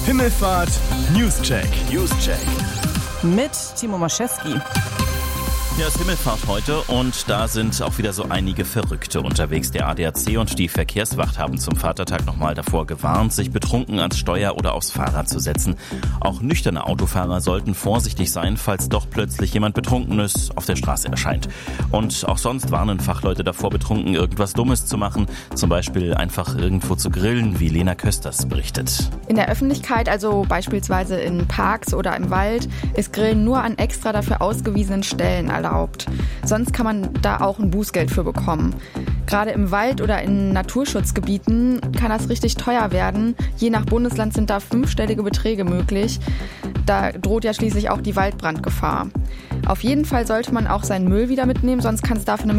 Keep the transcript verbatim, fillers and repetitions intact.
Himmelfahrt Newscheck. Newscheck. Mit Timo Moschewski. Ja, es ist Himmelfahrt heute und da sind auch wieder so einige Verrückte unterwegs. Der A D A C und die Verkehrswacht haben zum Vatertag nochmal davor gewarnt, sich betrunken ans Steuer oder aufs Fahrrad zu setzen. Auch nüchterne Autofahrer sollten vorsichtig sein, falls doch plötzlich jemand Betrunkenes auf der Straße erscheint. Und auch sonst warnen Fachleute davor, betrunken irgendwas Dummes zu machen. Zum Beispiel einfach irgendwo zu grillen, wie Lena Kösters berichtet. In der Öffentlichkeit, also beispielsweise in Parks oder im Wald, ist Grillen nur an extra dafür ausgewiesenen Stellen erlaubt. Sonst kann man da auch ein Bußgeld für bekommen. Gerade im Wald oder in Naturschutzgebieten kann das richtig teuer werden. Je nach Bundesland sind da fünfstellige Beträge möglich. Da droht ja schließlich auch die Waldbrandgefahr. Auf jeden Fall sollte man auch seinen Müll wieder mitnehmen, sonst kann es dafür nämlich